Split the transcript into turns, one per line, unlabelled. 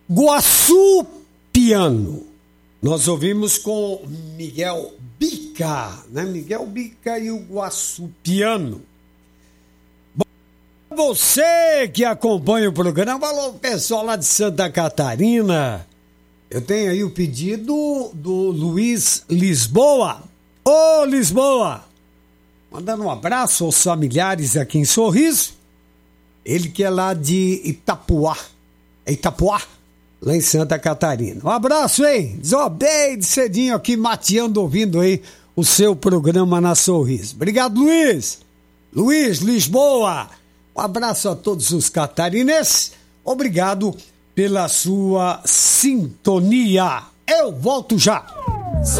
Guaçu Piano. Nós ouvimos com Miguel Bica, né? Miguel Bica e o Guaçu Piano. Bom, você que acompanha o programa, alô pessoal lá de Santa Catarina, eu tenho aí o pedido do Luiz Lisboa. Ô Lisboa, mandando um abraço aos familiares aqui em Sorriso, ele que é lá de Itapuá, lá em Santa Catarina. Um abraço, hein? Desde cedinho aqui, mateando, ouvindo aí o seu programa na Sorriso. Obrigado, Luiz. Luiz Lisboa. Um abraço a todos os catarinenses. Obrigado pela sua sintonia. Eu volto já.